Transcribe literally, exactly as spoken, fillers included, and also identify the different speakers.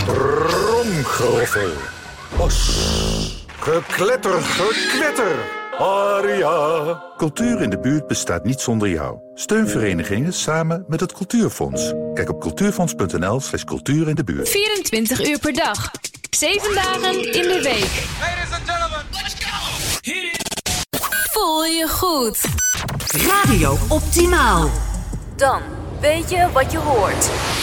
Speaker 1: Tromgeroffel. Bos. Gekletter, gekwetter. Aria.
Speaker 2: Cultuur in de buurt bestaat niet zonder jou. Steun verenigingen samen met het Cultuurfonds. Kijk op cultuurfonds.nl slash cultuur in de buurt.
Speaker 3: vierentwintig uur per dag. zeven dagen in de week.
Speaker 4: Ladies and gentlemen, let's go! Hit it!
Speaker 3: Voel je goed.
Speaker 5: Radio Optimaal.
Speaker 3: Dan weet je wat je hoort.